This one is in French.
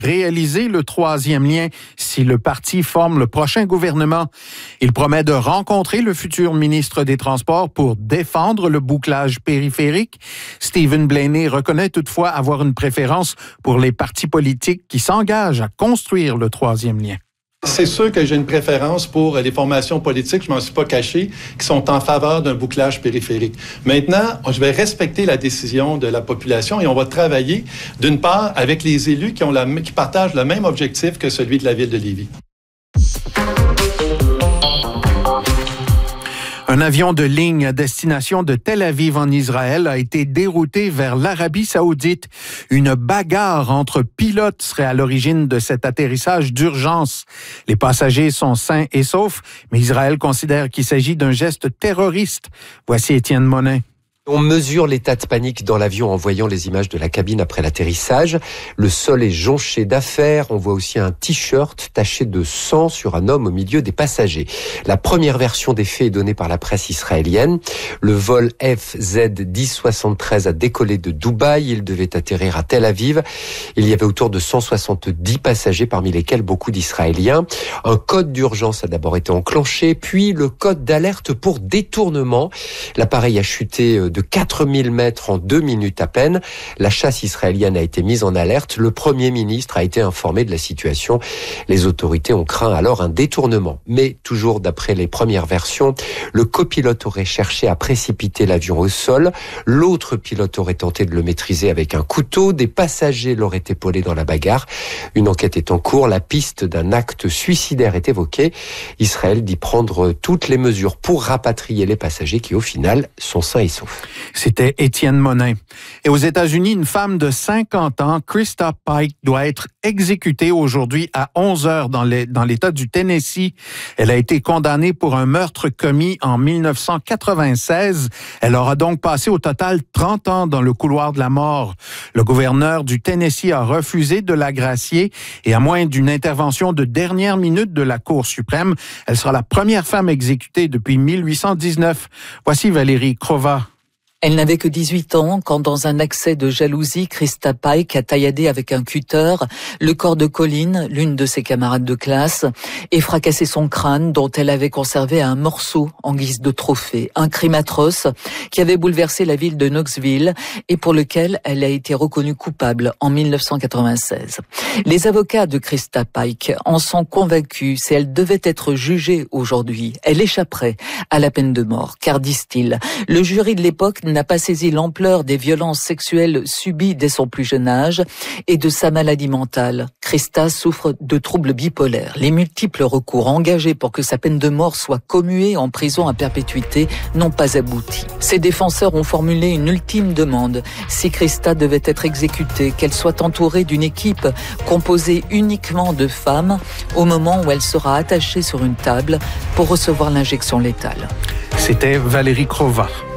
réaliser le troisième lien si le parti forme le prochain gouvernement. Il promet de rencontrer le futur ministre des Transports pour défendre le bouclage périphérique. Stephen Blaney reconnaît toutefois avoir une préférence pour les partis politiques qui s'engagent à construire le troisième lien. C'est sûr que j'ai une préférence pour les formations politiques, je m'en suis pas caché, qui sont en faveur d'un bouclage périphérique. Maintenant, je vais respecter la décision de la population et on va travailler, d'une part, avec les élus qui partagent le même objectif que celui de la ville de Lévis. Un avion de ligne à destination de Tel Aviv en Israël a été dérouté vers l'Arabie saoudite. Une bagarre entre pilotes serait à l'origine de cet atterrissage d'urgence. Les passagers sont sains et saufs, mais Israël considère qu'il s'agit d'un geste terroriste. Voici Étienne Monin. On mesure l'état de panique dans l'avion en voyant les images de la cabine après l'atterrissage. Le sol est jonché d'affaires. On voit aussi un t-shirt taché de sang sur un homme au milieu des passagers. La première version des faits est donnée par la presse israélienne. Le vol FZ-1073 a décollé de Dubaï. Il devait atterrir à Tel Aviv. Il y avait autour de 170 passagers, parmi lesquels beaucoup d'Israéliens. Un code d'urgence a d'abord été enclenché, puis le code d'alerte pour détournement. L'appareil a chuté de 4000 mètres en 2 minutes à peine. La chasse israélienne a été mise en alerte. Le Premier ministre a été informé de la situation. Les autorités ont craint alors un détournement. Mais toujours d'après les premières versions, le copilote aurait cherché à précipiter l'avion au sol. L'autre pilote aurait tenté de le maîtriser avec un couteau. Des passagers l'auraient épaulé dans la bagarre. Une enquête est en cours. La piste d'un acte suicidaire est évoquée. Israël dit prendre toutes les mesures pour rapatrier les passagers qui, au final, sont sains et saufs. C'était Étienne Monin. Et aux États-Unis, une femme de 50 ans, Krista Pike, doit être exécutée aujourd'hui à 11h dans l'État du Tennessee. Elle a été condamnée pour un meurtre commis en 1996. Elle aura donc passé au total 30 ans dans le couloir de la mort. Le gouverneur du Tennessee a refusé de la gracier et à moins d'une intervention de dernière minute de la Cour suprême, elle sera la première femme exécutée depuis 1819. Voici Valérie Crova. Elle n'avait que 18 ans quand, dans un accès de jalousie, Krista Pike a tailladé avec un cutter le corps de Colleen, l'une de ses camarades de classe, et fracassé son crâne dont elle avait conservé un morceau en guise de trophée. Un crime atroce qui avait bouleversé la ville de Knoxville et pour lequel elle a été reconnue coupable en 1996. Les avocats de Krista Pike en sont convaincus. Si elle devait être jugée aujourd'hui, elle échapperait à la peine de mort, car, disent-ils, le jury de l'époque n'a pas saisi l'ampleur des violences sexuelles subies dès son plus jeune âge et de sa maladie mentale. Krista souffre de troubles bipolaires. Les multiples recours engagés pour que sa peine de mort soit commuée en prison à perpétuité n'ont pas abouti. Ses défenseurs ont formulé une ultime demande. Si Krista devait être exécutée, qu'elle soit entourée d'une équipe composée uniquement de femmes au moment où elle sera attachée sur une table pour recevoir l'injection létale. C'était Valérie Crova.